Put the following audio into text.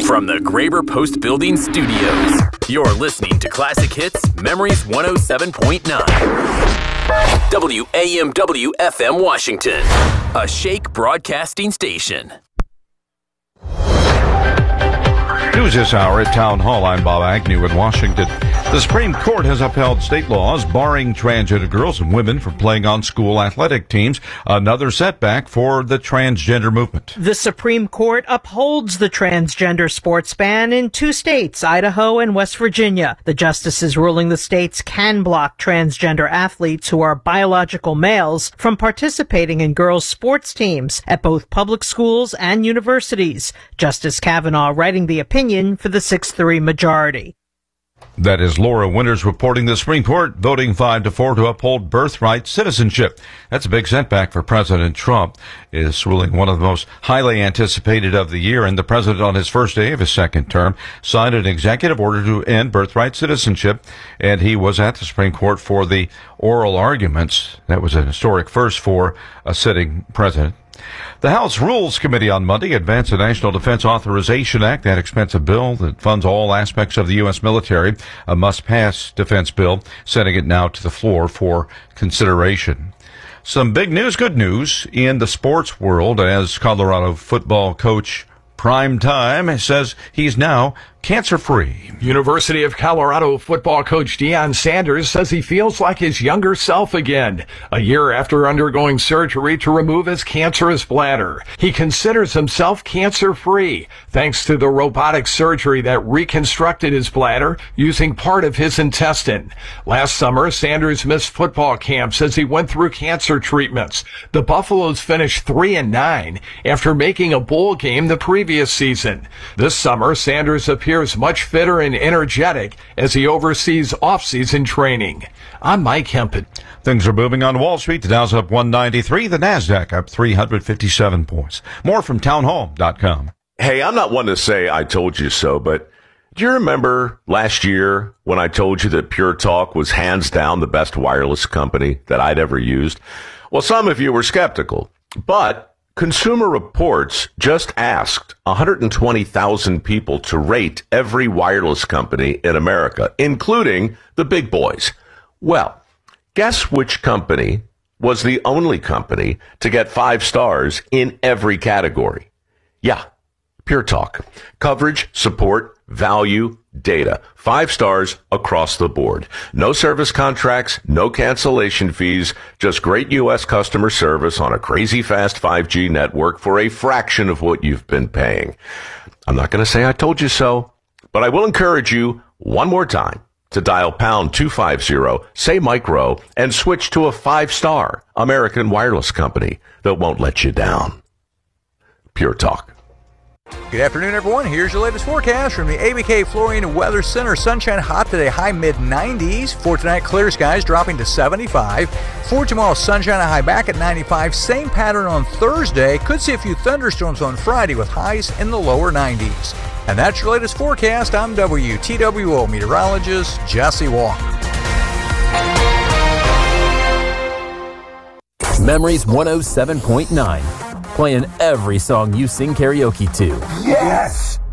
From the Graber Post Building Studios, you're listening to Classic Hits Memories 107.9. WAMW FM Washington, a Shake broadcasting station. News this hour at Town Hall. I'm Bob Agnew in Washington. The Supreme Court has upheld state laws barring transgender girls and women from playing on school athletic teams. Another setback for the transgender movement. The Supreme Court upholds the transgender sports ban in 2 states, Idaho and West Virginia. The justices ruling the states can block transgender athletes who are biological males from participating in girls' sports teams at both public schools and universities. Justice Kavanaugh writing the opinion for the 6-3 majority. That is Laura Winters reporting the Supreme Court voting 5-4 to uphold birthright citizenship. That's a big setback for President Trump. Is ruling one of the most highly anticipated of the year, and the president on his first day of his second term signed an executive order to end birthright citizenship, and he was at the Supreme Court for the oral arguments. That was an historic first for a sitting president. The House Rules Committee on Monday advanced the National Defense Authorization Act, that expensive bill that funds all aspects of the U.S. military, a must-pass defense bill, sending it now to the floor for consideration. Some big news, good news in the sports world, as Colorado football coach Prime Time says he's now cancer-free. University of Colorado football coach Deion Sanders says he feels like his younger self again, a year after undergoing surgery to remove his cancerous bladder. He considers himself cancer-free, thanks to the robotic surgery that reconstructed his bladder using part of his intestine. Last summer, Sanders missed football camps as he went through cancer treatments. The Buffaloes finished 3-9 after making a bowl game the previous season. This summer, Sanders appears much fitter and energetic as he oversees off-season training. I'm Mike Hempel. Things are moving on Wall Street. The Dow's up 193. The Nasdaq up 357 points. More from townhall.com. Hey, I'm not one to say I told you so, but do you remember last year when I told you that Pure Talk was hands down the best wireless company that I'd ever used? Well, some of you were skeptical, but Consumer Reports just asked 120,000 people to rate every wireless company in America, including the big boys. Well, guess which company was the only company to get 5 stars in every category? Yeah, Pure Talk. Coverage, support, value, data. 5 stars across the board. No service contracts, no cancellation fees, just great U.S. customer service on a crazy fast 5G network for a fraction of what you've been paying. I'm not going to say I told you so, but I will encourage you one more time to dial pound 250, say micro, and switch to a 5-star American wireless company that won't let you down. Pure Talk. Good afternoon, everyone. Here's your latest forecast from the ABK Flooring Weather Center. Sunshine hot today, high mid-90s. For tonight, clear skies dropping to 75. For tomorrow, sunshine and high back at 95. Same pattern on Thursday. Could see a few thunderstorms on Friday with highs in the lower 90s. And that's your latest forecast. I'm WTWO meteorologist Jesse Walker. Memories 107.9. Playing every song you sing karaoke to. Yes!